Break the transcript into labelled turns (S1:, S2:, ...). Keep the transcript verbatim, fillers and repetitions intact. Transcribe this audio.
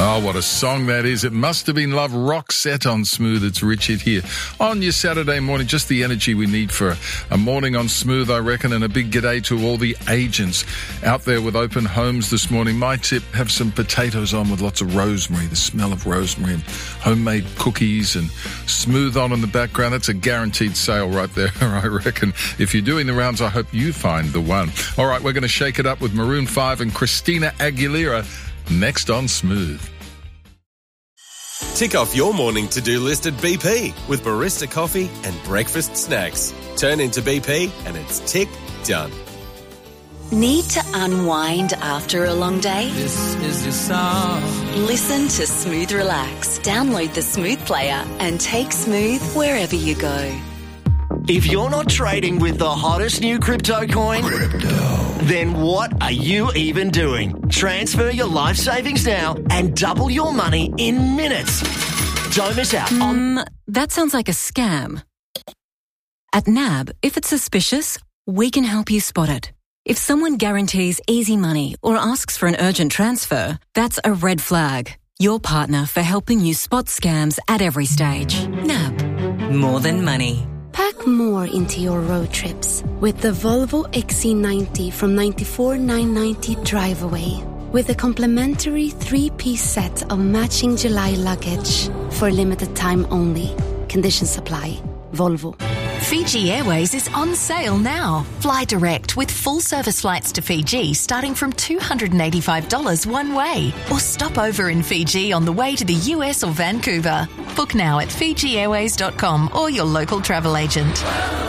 S1: Oh, what a song that is. It must have been love. Roxette on Smooth. It's Richard here on your Saturday morning. Just the energy we need for a morning on Smooth, I reckon. And a big g'day to all the agents out there with open homes this morning. My tip, have some potatoes on with lots of rosemary, the smell of rosemary, and homemade cookies and Smooth on in the background. That's a guaranteed sale right there, I reckon. If you're doing the rounds, I hope you find the one. All right, we're going to shake it up with Maroon five and Christina Aguilera next on Smooth.
S2: Tick off your morning to-do list at B P with barista coffee and breakfast snacks. Turn into B P and it's tick done.
S3: Need to unwind after a long day?
S4: This is your song.
S3: Listen to Smooth Relax. Download the Smooth player and take Smooth wherever you go.
S5: If you're not trading with the hottest new crypto coin, crypto, then what are you even doing? Transfer your life savings now and double your money in minutes. Don't miss out on...
S6: Um, that sounds like a scam. At N A B, if it's suspicious, we can help you spot it. If someone guarantees easy money or asks for an urgent transfer, that's a red flag. Your partner for helping you spot scams at every stage. N A B. More than money.
S7: Pack more into your road trips with the Volvo X C ninety from ninety-four thousand nine hundred ninety drive away. With a complimentary three-piece set of matching July luggage for limited time only. Conditions apply. Volvo.
S8: Fiji Airways is on sale now. Fly direct with full service flights to Fiji starting from two hundred eighty-five dollars one way. Or stop over in Fiji on the way to the U S or Vancouver. Book now at fiji airways dot com or your local travel agent.